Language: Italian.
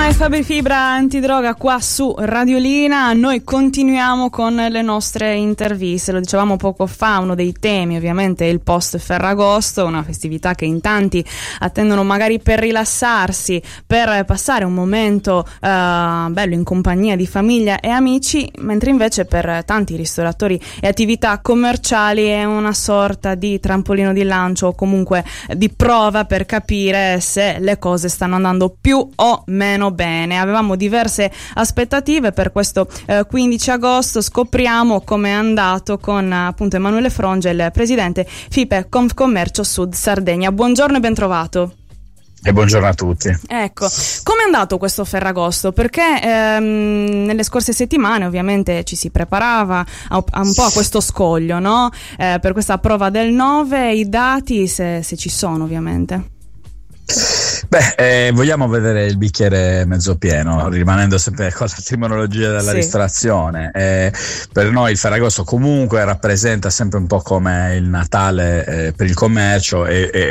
È Fabri Fibra Antidroga qua su Radiolina. Noi continuiamo con le nostre interviste. Lo dicevamo poco fa, uno dei temi ovviamente è il post Ferragosto, una festività che in tanti attendono magari per rilassarsi, per passare un momento bello in compagnia di famiglia e amici, mentre invece per tanti ristoratori e attività commerciali è una sorta di trampolino di lancio o comunque di prova per capire se le cose stanno andando più o meno bene. Avevamo diverse aspettative per questo 15 agosto, scopriamo come è andato con appunto Emanuele Frongia, il presidente FIPE Confcommercio Sud Sardegna. Buongiorno e ben trovato. E buongiorno a tutti. Ecco, come è andato questo Ferragosto? Perché nelle scorse settimane ovviamente ci si preparava un po' a questo scoglio, no? Per questa prova del 9, i dati se ci sono ovviamente. Vogliamo vedere il bicchiere mezzo pieno, rimanendo sempre con la terminologia della ristorazione. Per noi il Ferragosto comunque rappresenta sempre un po' come il Natale per il commercio e